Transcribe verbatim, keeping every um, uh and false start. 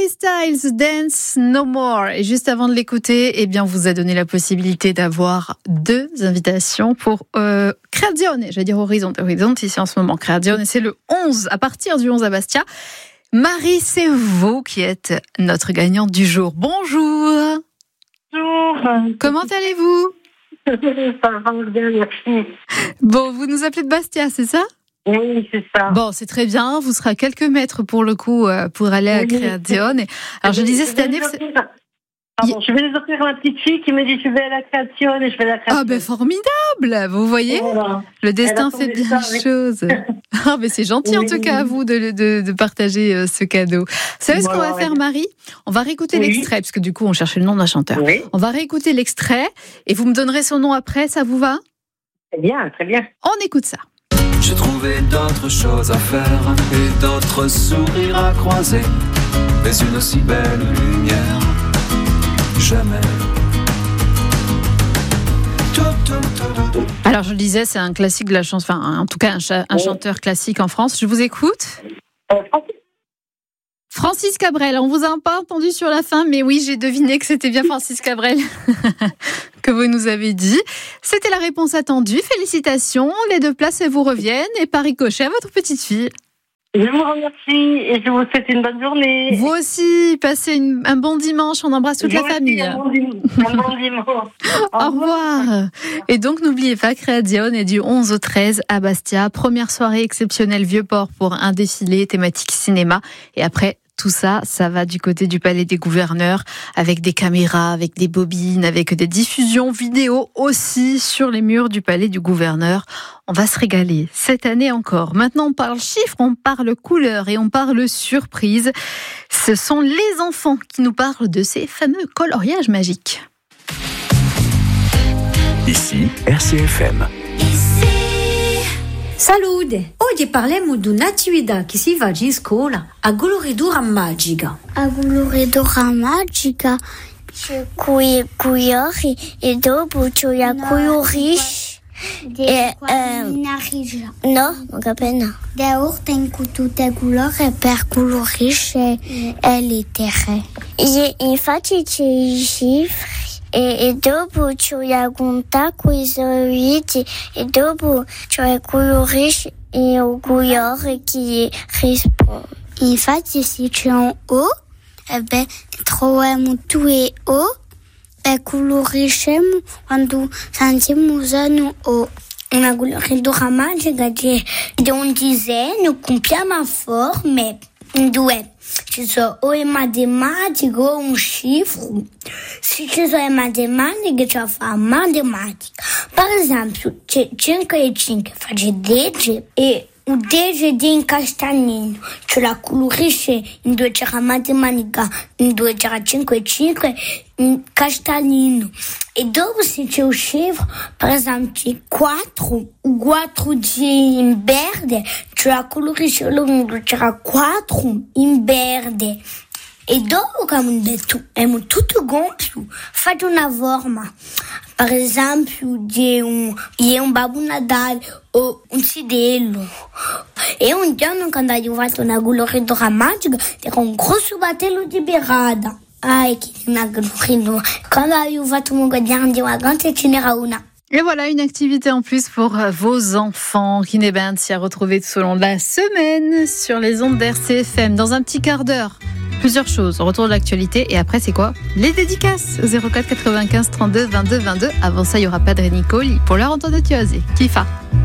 Harry Styles, Dance No More. Et juste avant de l'écouter, eh bien, on vous a donné la possibilité d'avoir deux invitations pour euh, Creazione. Je vais dire Horizon. Horizon, ici en ce moment. Creazione, c'est le onze, à partir du onze à Bastia. Marie, c'est vous qui êtes notre gagnante du jour. Bonjour. Bonjour. Comment allez-vous? Ça va bien, merci. Bon, vous nous appelez de Bastia, c'est ça? Oui, c'est ça. Bon, c'est très bien. Vous serez à quelques mètres pour le coup euh, pour aller à Oui. Creazione. Alors, je disais cette année... Pardon, je vais les offrir à ma petite fille qui me dit je vais à la Creazione et je vais à la Creazione. Ah ben formidable. Vous voyez, Voilà. le destin Elle a fait tombé bien ça, les oui. choses. Ah ben c'est gentil en Oui. tout cas à vous de, de, de partager euh, ce cadeau. Vous savez Voilà, ce qu'on va faire, ouais. Marie? On va réécouter Oui. l'extrait parce que du coup on cherchait le nom d'un chanteur. Oui, On va réécouter l'extrait et vous me donnerez son nom après. Ça vous va? très bien, très bien. On écoute ça. J'ai trouvé d'autres choses à faire et d'autres sourires à croiser, mais une aussi belle lumière, jamais. Tout, tout, tout, tout, tout. Alors je le disais, c'est un classique de la chanson, enfin en tout cas un, cha- un Oui. chanteur classique en France. Je vous écoute. Euh, Francis, Francis Cabrel, on vous a pas entendu sur la fin, mais oui, j'ai deviné que c'était bien Francis Cabrel que vous nous avez dit. C'était la réponse attendue. Félicitations, les deux places elles vous reviennent et par ricochet à votre petite fille. je vous remercie et je vous souhaite une bonne journée. Vous aussi, passez une- un bon dimanche, on embrasse toute Vous la aussi, famille. Un bon dim- un bon dimanche. Au revoir. Et donc, n'oubliez pas, Creazione est du onze au treize à Bastia. Première soirée exceptionnelle Vieux-Port pour un défilé thématique cinéma. Et après, tout ça, ça va du côté du Palais des Gouverneurs avec des caméras, avec des bobines, avec des diffusions vidéo aussi sur les murs du Palais du Gouverneur. On va se régaler cette année encore. Maintenant, on parle chiffres, on parle couleurs et on parle surprise. Ce sont les enfants qui nous parlent de ces fameux coloriages magiques. Ici, R C F M. Salute! Oggi parliamo di un'attività che si fa in scuola a coloratura magica. A coloratura magica c'è qui colori e dopo c'è la colorisce e ehm, no, non capisco. De urte in cui tutte le colori per colorisce e lettere. E infatti c'è i cifri. E, e dopo c'è la conta con i soliti e dopo c'è il colorisce e il colore che risponde. Infatti se c'è un O, e beh, troviamo due O e colorisciamo quando sentiamo usare un O. Una coloratura magica che di un disegno con piena forma due. Ci sono o in matematica o un cifro. Se ci sono in matematica, ci fa matematica. Per esempio, c'è cinque e cinque, faccio dieci e un dieci di in castagnino. Ce la colorisce, in due c'era matematica, in due c'era cinque e cinque, in castagnino. E dopo se c'è un cifro, per esempio quattro, quattro di in verde, ce la colorisce, in due c'era quattro in verde. E dopo, come ho detto, siamo tutti gonfi, fate una forma. Per esempio, di un, di un Babbo Natale o un sidello. E un giorno, quando ho fatto una coloratura magica, era un grosso battello di birrada. Ah, e che una coloratura. Quando ho fatto un guardiano di vagante, ce n'era una. Et voilà une activité en plus pour vos enfants. Kiné Band s'y a retrouvé tout au long de la semaine sur les ondes d'R C F M. Dans un petit quart d'heure, plusieurs choses. Retour de l'actualité et après c'est quoi? Les dédicaces au zéro quatre quatre-vingt-quinze trente-deux vingt-deux vingt-deux. Avant ça, il n'y aura pas de Nicole pour leur entendre de Kifa.